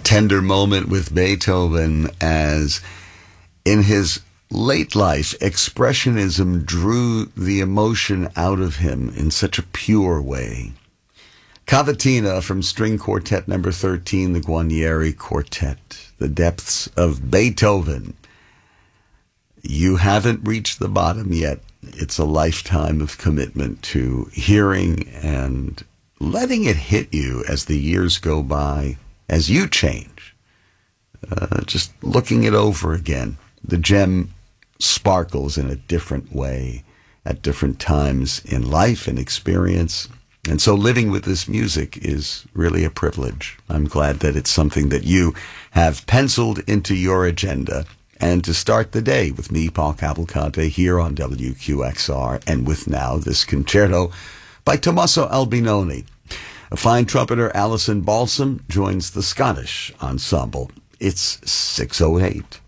tender moment with Beethoven, as in his late life, Expressionism drew the emotion out of him in such a pure way. Cavatina from String Quartet number 13, the Guarnieri Quartet, the depths of Beethoven. You haven't reached the bottom yet. It's a lifetime of commitment to hearing and letting it hit you as the years go by, as you change. Just looking it over again. The gem sparkles in a different way at different times in life and experience. And so living with this music is really a privilege. I'm glad that it's something that you have penciled into your agenda. And to start the day with me, Paul Cavalcante, here on WQXR, and with now this concerto by Tommaso Albinoni. A fine trumpeter, Alison Balsam, joins the Scottish ensemble. It's 6:08.